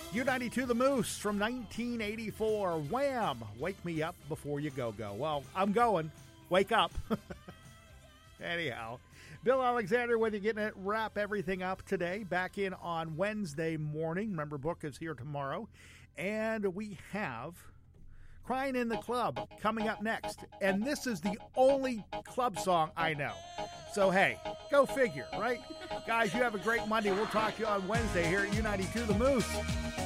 U92 The Moose from 1984. Wham! Wake me up before you go. Well, I'm going. Wake up. Anyhow, Bill Alexander with you, getting it, wrap everything up today. Back in on Wednesday morning. Remember, Book is here tomorrow. And we have Crying in the Club coming up next. And this is the only club song I know. So, hey, go figure, right? Guys, you have a great Monday. We'll talk to you on Wednesday here at U92 The Moose.